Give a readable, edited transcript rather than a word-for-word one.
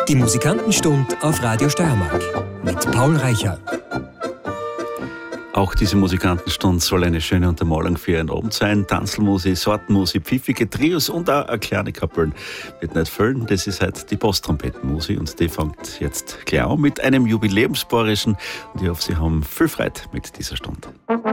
Die Musikantenstunde auf Radio Steiermark mit Paul Reicher. Auch diese Musikantenstunde soll eine schöne Untermalung für Ihren Abend sein. Tanzelmusik, Sortenmusik, pfiffige Trios und auch eine kleine Kappeln wird nicht fehlen. Das ist halt die Posttrompetenmusik und die fängt jetzt gleich an mit einem jubiläumspaarischen. Und ich hoffe, Sie haben viel Freude mit dieser Stunde.